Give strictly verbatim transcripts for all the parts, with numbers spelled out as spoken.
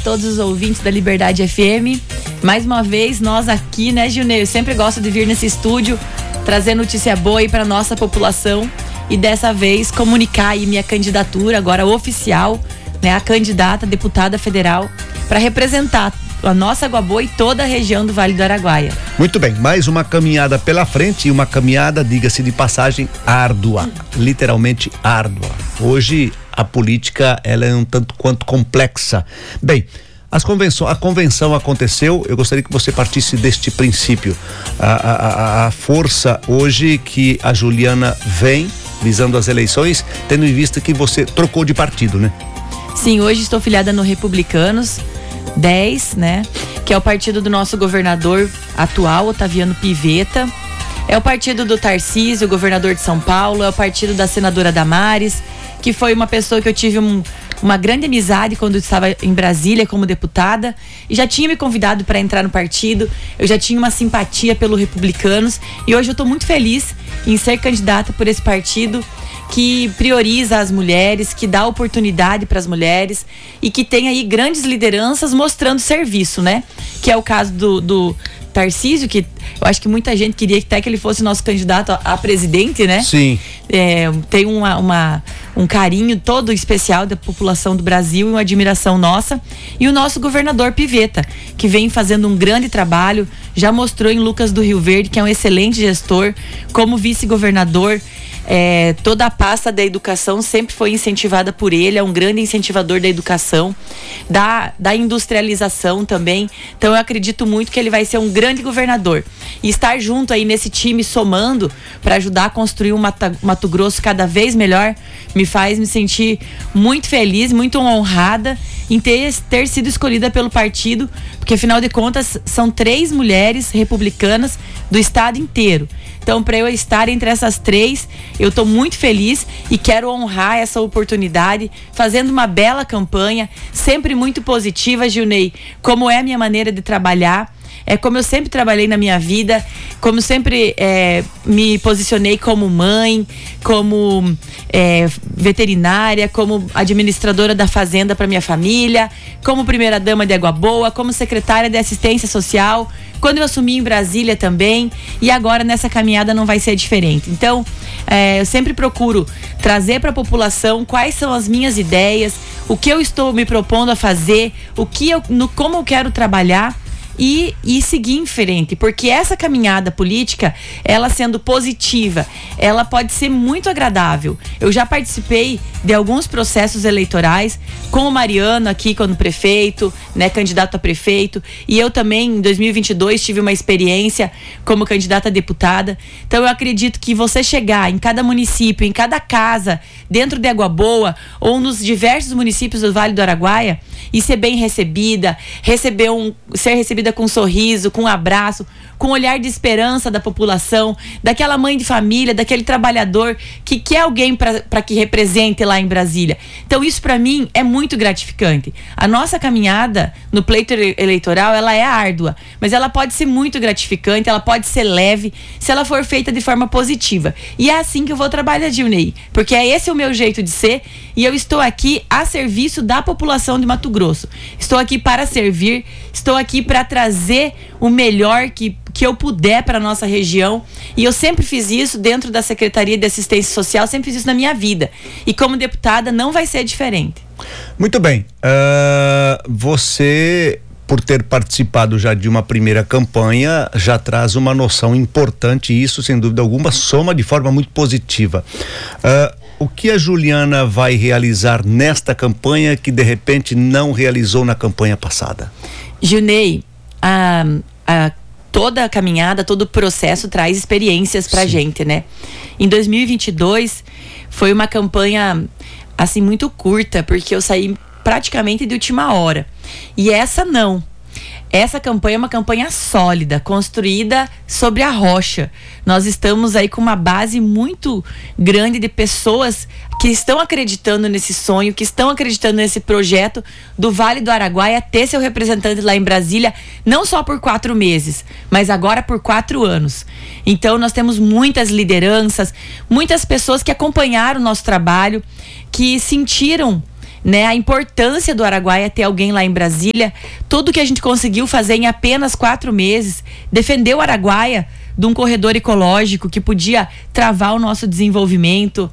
todos os ouvintes da Liberdade F M. Mais uma vez, nós aqui, né, Gilney? Eu sempre gosto de vir nesse estúdio, trazer notícia boa aí para nossa população e dessa vez comunicar aí minha candidatura, agora oficial, né, a candidata a deputada federal para representar a nossa Água Boa e toda a região do Vale do Araguaia. Muito bem, mais uma caminhada pela frente e uma caminhada, diga-se de passagem, árdua, literalmente árdua. Hoje a política, ela é um tanto quanto complexa. Bem, as convenção, a convenção aconteceu, eu gostaria que você partisse deste princípio. A, a, a força hoje que a Juliana vem visando as eleições, tendo em vista que você trocou de partido, né? Sim, hoje estou filiada no Republicanos dez, né? Que é o partido do nosso governador atual, Otaviano Pivetta. É o partido do Tarcísio, governador de São Paulo. É o partido da senadora Damares, que foi uma pessoa que eu tive um, uma grande amizade quando eu estava em Brasília como deputada. E já tinha me convidado para entrar no partido. Eu já tinha uma simpatia pelo Republicanos. E hoje eu estou muito feliz em ser candidata por esse partido que prioriza as mulheres, que dá oportunidade para as mulheres e que tem aí grandes lideranças mostrando serviço, né? Que é o caso do, do Tarcísio, que eu acho que muita gente queria até que ele fosse nosso candidato a, a presidente, né? Sim. É, tem uma, uma, um carinho todo especial da população do Brasil e uma admiração nossa. E o nosso governador Pivetta, que vem fazendo um grande trabalho, já mostrou em Lucas do Rio Verde que é um excelente gestor, como vice-governador. É, toda a pasta da educação sempre foi incentivada por ele, é um grande incentivador da educação, da, da industrialização também. Então eu acredito muito que ele vai ser um grande governador. E estar junto aí nesse time, somando para ajudar a construir um Mato, Mato Grosso cada vez melhor, me faz me sentir muito feliz, muito honrada em ter, ter sido escolhida pelo partido, porque afinal de contas são três mulheres republicanas do estado inteiro. Então, para eu estar entre essas três, eu estou muito feliz e quero honrar essa oportunidade, fazendo uma bela campanha, sempre muito positiva, Gilney, como é a minha maneira de trabalhar. É como eu sempre trabalhei na minha vida, como sempre é, me posicionei como mãe, como é, veterinária, como administradora da fazenda para minha família, como primeira dama de Água Boa, como secretária de assistência social, quando eu assumi em Brasília também, e agora nessa caminhada não vai ser diferente. Então, é, eu sempre procuro trazer para a população quais são as minhas ideias, o que eu estou me propondo a fazer, o que eu, no, como eu quero trabalhar, E, e seguir em frente, porque essa caminhada política, ela sendo positiva, ela pode ser muito agradável. Eu já participei de alguns processos eleitorais com o Mariano aqui como prefeito, né, candidato a prefeito, e eu também em dois mil e vinte e dois tive uma experiência como candidata a deputada. Então eu acredito que você chegar em cada município, em cada casa dentro de Água Boa ou nos diversos municípios do Vale do Araguaia e ser bem recebida, receber um, ser recebida com um sorriso, com um abraço, com um olhar de esperança da população, daquela mãe de família, daquele trabalhador que quer alguém para que represente lá em Brasília. Então isso para mim é muito gratificante. A nossa caminhada no pleito eleitoral, ela é árdua, mas ela pode ser muito gratificante, ela pode ser leve, se ela for feita de forma positiva. E é assim que eu vou trabalhar, Gilney, porque é esse o meu jeito de ser e eu estou aqui a serviço da população de Mato Grosso. Estou aqui para servir, estou aqui para trazer o melhor que, que eu puder para a nossa região, e eu sempre fiz isso dentro da Secretaria de Assistência Social, sempre fiz isso na minha vida, e como deputada não vai ser diferente. Muito bem, uh, você, por ter participado já de uma primeira campanha, já traz uma noção importante, e isso sem dúvida alguma soma de forma muito positiva. uh, O que a Juliana vai realizar nesta campanha que de repente não realizou na campanha passada? Gilney, a, a, toda a caminhada, todo o processo traz experiências pra Sim. gente, né? Em dois mil e vinte e dois foi uma campanha assim muito curta, porque eu saí praticamente de última hora. E essa não. Essa campanha é uma campanha sólida, construída sobre a rocha. Nós estamos aí com uma base muito grande de pessoas que estão acreditando nesse sonho, que estão acreditando nesse projeto do Vale do Araguaia ter seu representante lá em Brasília, não só por quatro meses, mas agora por quatro anos. Então nós temos muitas lideranças, muitas pessoas que acompanharam o nosso trabalho, que sentiram né, a importância do Araguaia ter alguém lá em Brasília, tudo que a gente conseguiu fazer em apenas quatro meses, defender o Araguaia de um corredor ecológico que podia travar o nosso desenvolvimento,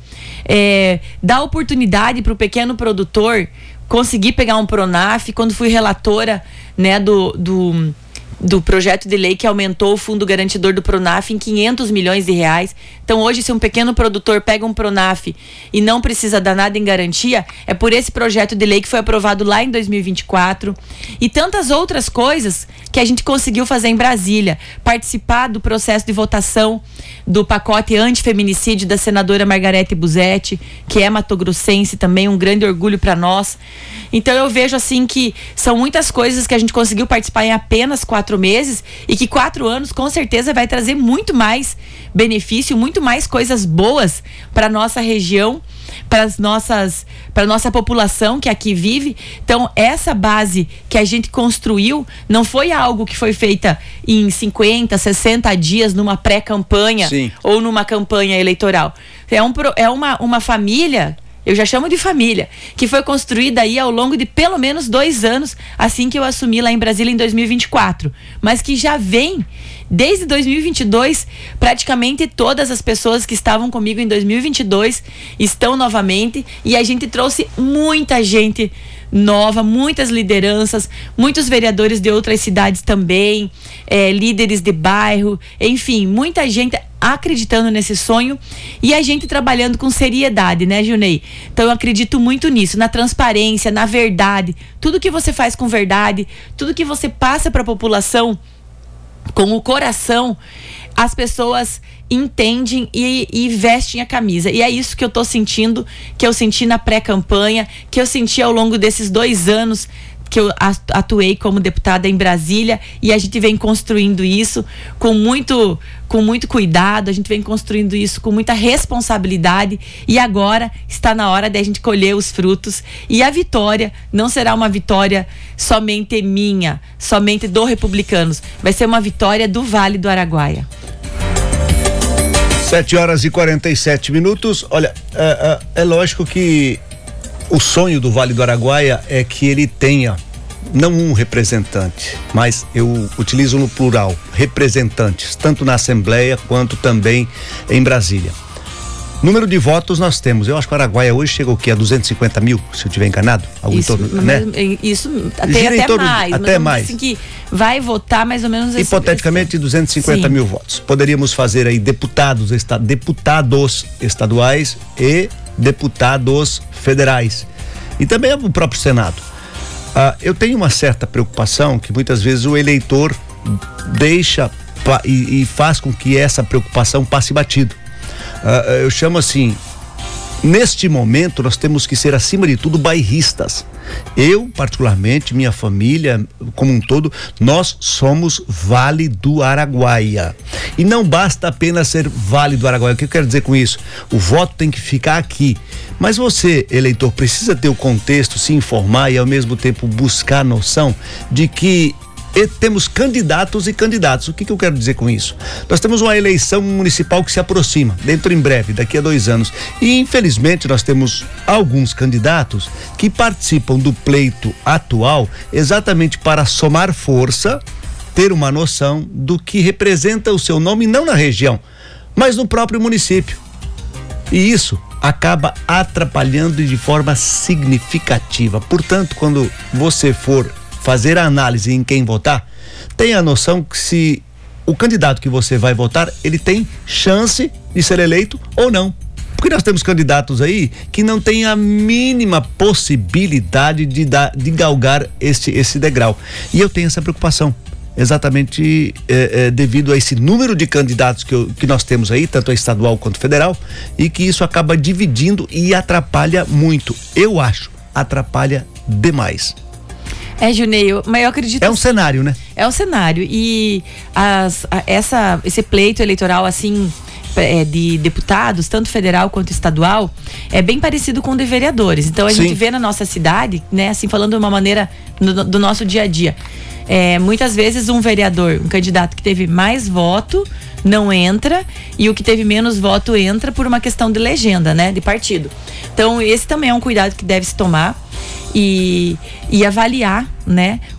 é, dar oportunidade para o pequeno produtor conseguir pegar um Pronaf. Quando fui relatora, né, do, do do projeto de lei que aumentou o fundo garantidor do Pronaf em quinhentos milhões de reais. Então hoje, se um pequeno produtor pega um Pronaf e não precisa dar nada em garantia, é por esse projeto de lei que foi aprovado lá em dois mil e vinte e quatro. E tantas outras coisas que a gente conseguiu fazer em Brasília. Participar do processo de votação do pacote antifeminicídio da senadora Margarete Busetti, que é matogrossense também, um grande orgulho para nós. Então eu vejo assim que são muitas coisas que a gente conseguiu participar em apenas quatro meses e que quatro anos com certeza vai trazer muito mais benefício, muito mais coisas boas para nossa região, para as nossas, para nossa população que aqui vive. Então essa base que a gente construiu não foi algo que foi feita em cinquenta, sessenta dias numa pré-campanha ou numa campanha eleitoral. É, um, é uma, uma família, eu já chamo de família, que foi construída aí ao longo de pelo menos dois anos, assim que eu assumi lá em Brasília em dois mil e vinte e quatro, mas que já vem desde dois mil e vinte e dois, praticamente todas as pessoas que estavam comigo em dois mil e vinte e dois estão novamente, e a gente trouxe muita gente nova, muitas lideranças, muitos vereadores de outras cidades também, é, líderes de bairro, enfim, muita gente acreditando nesse sonho e a gente trabalhando com seriedade, né, Gilney? Então eu acredito muito nisso, na transparência, na verdade. Tudo que você faz com verdade, tudo que você passa para a população com o coração, as pessoas entendem e, e vestem a camisa. E é isso que eu tô sentindo, que eu senti na pré-campanha, que eu senti ao longo desses dois anos que eu atuei como deputada em Brasília, e a gente vem construindo isso com muito, com muito cuidado, a gente vem construindo isso com muita responsabilidade, e agora está na hora de a gente colher os frutos, e a vitória não será uma vitória somente minha, somente do Republicanos, vai ser uma vitória do Vale do Araguaia. sete horas e quarenta e sete minutos. Olha, é, é, é lógico que o sonho do Vale do Araguaia é que ele tenha não um representante, mas eu utilizo no plural, representantes, tanto na Assembleia quanto também em Brasília. Número de votos nós temos, eu acho que o Araguaia hoje chega o quê? A duzentos e cinquenta mil, se eu estiver enganado? Algo isso, em torno, né? Isso até, até torno, mais, até mais. Assim que vai votar mais ou menos... Hipoteticamente, esse... duzentos e cinquenta mil votos. Poderíamos fazer aí deputados, esta, deputados estaduais e deputados federais. E também o próprio Senado. Ah, eu tenho uma certa preocupação que muitas vezes o eleitor deixa pa, e, e faz com que essa preocupação passe batido. Ah, eu chamo assim, neste momento nós temos que ser acima de tudo bairristas. Eu, particularmente, minha família, como um todo, nós somos Vale do Araguaia. E não basta apenas ser Vale do Araguaia. O que eu quero dizer com isso? O voto tem que ficar aqui. Mas você, eleitor, precisa ter o contexto, se informar e ao mesmo tempo buscar a noção de que e temos candidatos e candidatos. O que, que eu quero dizer com isso? Nós temos uma eleição municipal que se aproxima, dentro em breve, daqui a dois anos. E infelizmente nós temos alguns candidatos que participam do pleito atual exatamente para somar força, ter uma noção do que representa o seu nome, não na região, mas no próprio município. E isso acaba atrapalhando de forma significativa. Portanto, quando você for fazer a análise em quem votar, tenha a noção que se o candidato que você vai votar, ele tem chance de ser eleito ou não. Porque nós temos candidatos aí que não têm a mínima possibilidade de, dar, de galgar esse, esse degrau. E eu tenho essa preocupação, exatamente é, é, devido a esse número de candidatos que, eu, que nós temos aí, tanto a estadual quanto federal, e que isso acaba dividindo e atrapalha muito. Eu acho, atrapalha demais. É, Juneio, mas eu acredito... É um cenário, né? É um cenário, e as, a, essa, esse pleito eleitoral, assim, é, de deputados, tanto federal quanto estadual, é bem parecido com o de vereadores. Então a Sim. gente vê na nossa cidade, né, assim, falando de uma maneira do, do nosso dia a dia, é, muitas vezes um vereador, um candidato que teve mais voto, não entra, e o que teve menos voto entra por uma questão de legenda, né, de partido. Então esse também é um cuidado que deve se tomar. e, e avaliar, né,